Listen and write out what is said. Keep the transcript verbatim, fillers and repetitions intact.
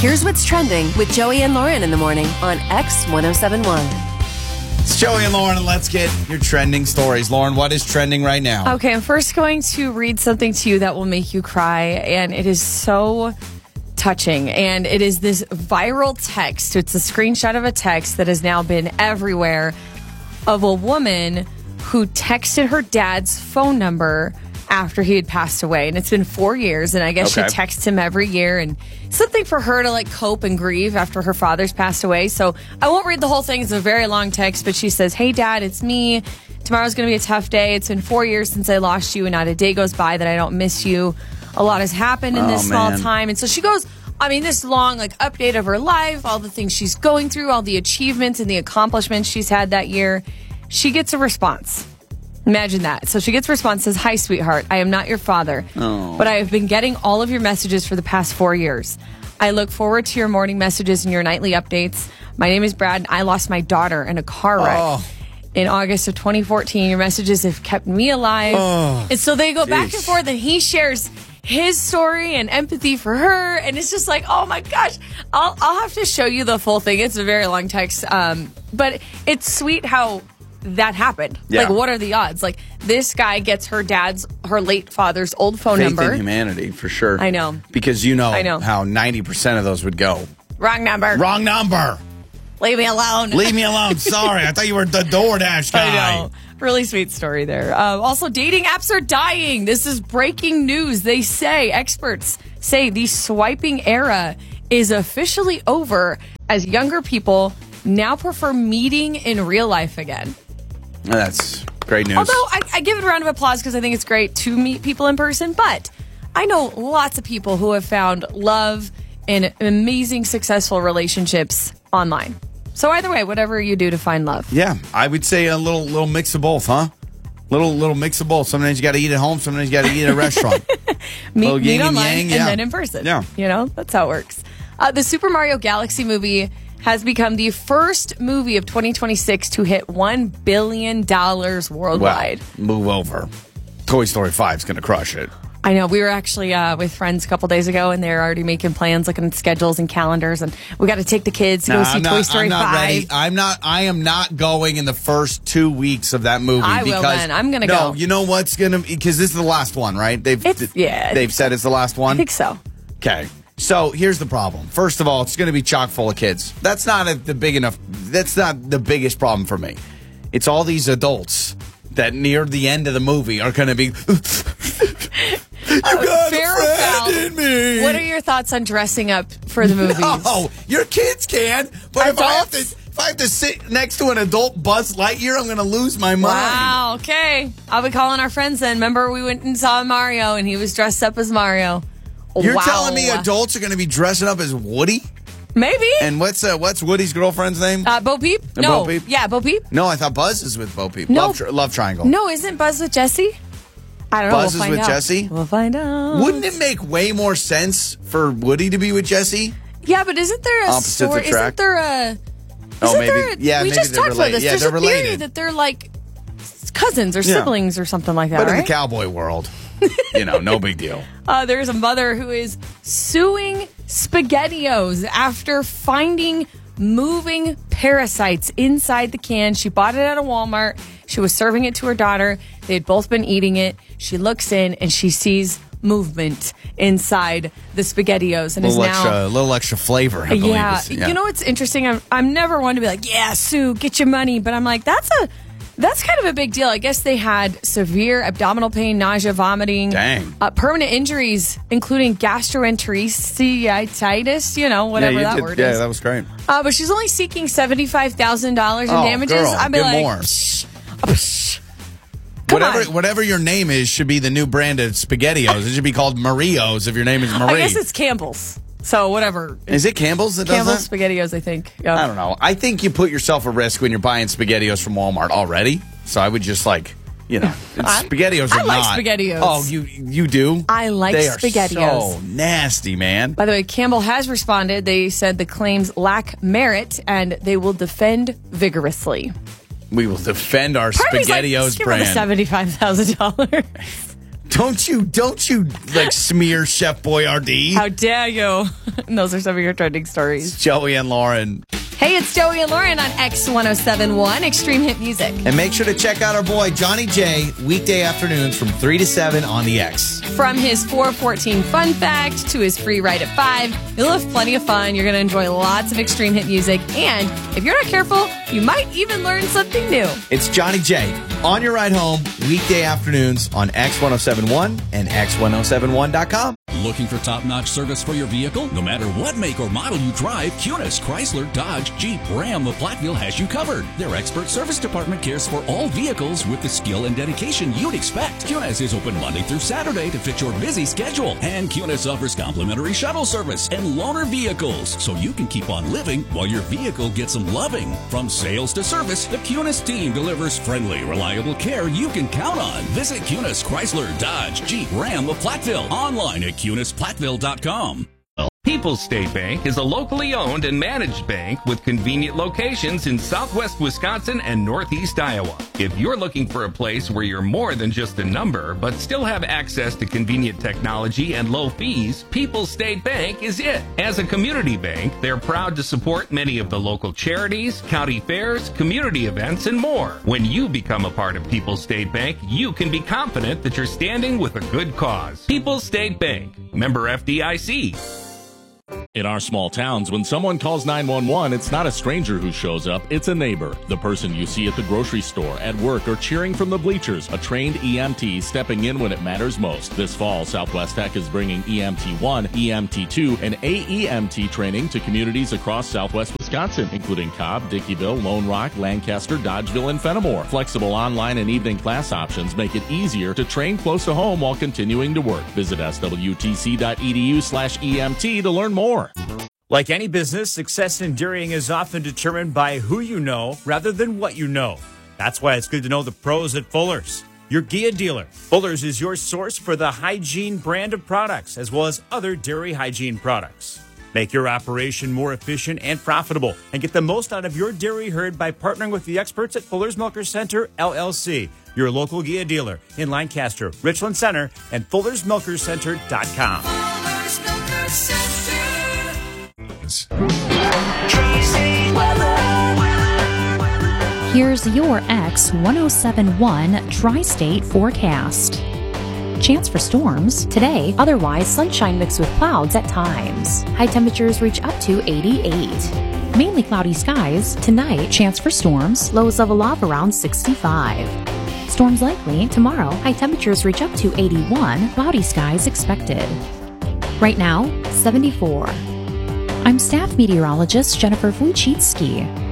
Here's what's trending with Joey and Lauren in the morning on X ten seventy-one. It's Joey and Lauren, and let's get your trending stories. Lauren, what is trending right now? Okay, I'm first going to read something to you that will make you cry, and it is so touching. And it is this viral text. It's a screenshot of a text that has now been everywhere of a woman who texted her dad's phone number after he had passed away. And it's been four years, and I guess Okay. she texts him every year, and something for her to like cope and grieve after her father's passed away. So I won't read the whole thing. It's a very long text, but she says, "Hey Dad, it's me. Tomorrow's going to be a tough day. It's been four years since I lost you, and not a day goes by that I don't miss you. A lot has happened in Oh, this small man. time." And so she goes, I mean, this long like update of her life, all the things she's going through, all the achievements and the accomplishments she's had that year. She gets a response. Imagine that. So she gets a response, says, "Hi, sweetheart. I am not your father, Oh. but I have been getting all of your messages for the past four years. I look forward to your morning messages and your nightly updates. My name is Brad, and I lost my daughter in a car wreck Oh. in August of twenty fourteen. Your messages have kept me alive." Oh. And so they go back Jeez. and forth, and he shares his story and empathy for her. And it's just like, oh my gosh, I'll, I'll have to show you the full thing. It's a very long text. Um, but it's sweet how that happened. Yeah. Like, what are the odds? Like, this guy gets her dad's, her late father's old phone Faith number. in humanity, for sure. I know. Because you know, I know. how ninety percent of those would go. Wrong number. Wrong number. Leave me alone. Leave me alone. Sorry. I thought you were the DoorDash guy. I know. Really sweet story there. Uh, also, dating apps are dying. This is breaking news. They say, experts say the swiping era is officially over as younger people now prefer meeting in real life again. That's great news. Although I, I give it a round of applause because I think it's great to meet people in person, but I know lots of people who have found love and amazing, successful relationships online. So either way, whatever you do to find love. Yeah, I would say a little little mix of both, huh? Little little mix of both. Sometimes you got to eat at home. Sometimes you got to eat at a restaurant. Meet, Little meet yin and online yang, and yeah. then in person. Yeah. You know, that's how it works. Uh, the Super Mario Galaxy movie has become the first movie of twenty twenty-six to hit one billion dollars worldwide. Well, move over. Toy Story five is going to crush it. I know. We were actually uh, with friends a couple days ago, and they're already making plans, looking at schedules and calendars, and we got to take the kids to No, go see I'm Toy not, Story I'm not five. ready. I'm not. I am not going in the first two weeks of that movie. I will because, then. I'm gonna no, go. you know what's gonna because this is the last one, right? They've It's- yeah. They've said it's the last one. I think so. Okay. So here's the problem. First of all, it's going to be chock full of kids. That's not a, the big enough. That's not the biggest problem for me. It's all these adults that near the end of the movie are going to be. You got Fair a friend foul. in me. What are your thoughts on dressing up for the movies? No, your kids can. But if I have to, Adults? if I have to sit next to an adult Buzz Lightyear, I'm going to lose my mind. Wow, okay. I'll be calling our friends then. Remember, we went and saw Mario, and he was dressed up as Mario. You're Wow. telling me adults are going to be dressing up as Woody? Maybe. And what's uh, what's Woody's girlfriend's name? Uh, Bo Peep? And No. Bo Peep? Yeah, Bo Peep. no, I thought Buzz is with Bo Peep. No. Love, tri- love Triangle. No, isn't Buzz with Jesse? I don't know. Buzz we'll is find with out. Jesse? We'll find out. Wouldn't it make way more sense for Woody to be with Jesse? Yeah, but isn't there a Opposites story? attract? Isn't there a? Oh, Isn't maybe- there a, yeah, we maybe just they're talked about related. this. Yeah, There's they're a theory related. that they're like cousins or Yeah. siblings or something like that, But in right? the cowboy world, you know, no big deal. Uh, there's a mother who is suing SpaghettiOs after finding moving parasites inside the can. She bought it at a Walmart. She was serving it to her daughter. They had both been eating it. She looks in and she sees movement inside the SpaghettiOs and A is little now extra, a little extra flavor. I believe yeah. is- yeah. You know what's interesting? I'm I'm never one to be like, yeah, sue, get your money. But I'm like, that's a that's kind of a big deal. I guess they had severe abdominal pain, nausea, vomiting, Dang. Uh, permanent injuries, including gastroenteritis. You know, whatever yeah, you that did- word yeah, is. that was great. Uh, but she's only seeking seventy five thousand dollars in Oh, damages. girl, I'd be get like, more. psh, psh. Come Whatever on. whatever your name is should be the new brand of SpaghettiOs. It should be called Mario's if your name is Marie. I guess it's Campbell's. So whatever. Is it Campbell's that does Campbell's that? SpaghettiOs, I think. Yeah. I don't know. I think you put yourself at risk when you're buying SpaghettiOs from Walmart already. So I would just like, you know, it's I- SpaghettiOs are I like not. SpaghettiOs. Oh, you you do? I like they are SpaghettiOs. so nasty, man. By the way, Campbell has responded. They said the claims lack merit and they will defend vigorously. We will defend our Part of me's like, SpaghettiOs just give her the brand. seventy-five thousand dollars. Don't you, don't you, like, smear Chef Boyardee. How dare you? And those are some of your trending stories. Joey and Lauren. Hey, it's Joey and Lauren on X ten seventy-one, Extreme Hit Music. And make sure to check out our boy, Johnny J, weekday afternoons from three to seven on the X. From his four fourteen fun fact to his free ride at five, you'll have plenty of fun. You're going to enjoy lots of extreme hit music. And if you're not careful, you might even learn something new. It's Johnny J on your ride home, weekday afternoons on X ten seventy-one and X ten seventy-one dot com. Looking for top-notch service for your vehicle? No matter what make or model you drive, Cunis, Chrysler, Dodge, Jeep, Ram, of Platteville has you covered. Their expert service department cares for all vehicles with the skill and dedication you'd expect. Cunis is open Monday through Saturday to fit your busy schedule. And Cunis offers complimentary shuttle service and loaner vehicles, so you can keep on living while your vehicle gets some loving. From sales to service, the Cunis team delivers friendly, reliable care you can count on. Visit Cunis, Chrysler, Dodge, Jeep, Ram of Platteville online at Cunis Platteville dot com. People's State Bank is a locally owned and managed bank with convenient locations in southwest Wisconsin and northeast Iowa. If you're looking for a place where you're more than just a number, but still have access to convenient technology and low fees, People's State Bank is it. As a community bank, they're proud to support many of the local charities, county fairs, community events, and more. When you become a part of People's State Bank, you can be confident that you're standing with a good cause. People's State Bank, member F D I C. In our small towns, when someone calls nine one one, it's not a stranger who shows up, it's a neighbor. The person you see at the grocery store, at work, or cheering from the bleachers. A trained E M T stepping in when it matters most. This fall, Southwest Tech is bringing E M T one, E M T two, and A E M T training to communities across southwest Wisconsin, including Cobb, Dickeyville, Lone Rock, Lancaster, Dodgeville, and Fenimore. Flexible online and evening class options make it easier to train close to home while continuing to work. Visit S W T C dot E D U slash E M T to learn more. Like any business, success in dairying is often determined by who you know rather than what you know. That's why it's good to know the pros at Fuller's, your G I A dealer. Fuller's is your source for the hygiene brand of products, as well as other dairy hygiene products. Make your operation more efficient and profitable, and get the most out of your dairy herd by partnering with the experts at Fuller's Milker Center, L L C, your local G I A dealer in Lancaster, Richland Center, and Fullers Milker Center dot com. Fullers Milker Center. Here's your X ten seventy-one Tri-State forecast. Chance for storms today, otherwise sunshine mixed with clouds at times. High temperatures reach up to eighty-eight. Mainly cloudy skies tonight, chance for storms, lows level off around sixty-five. Storms likely tomorrow, high temperatures reach up to eighty-one, cloudy skies expected. Right now, seventy-four. I'm staff meteorologist Jennifer Wojcicki.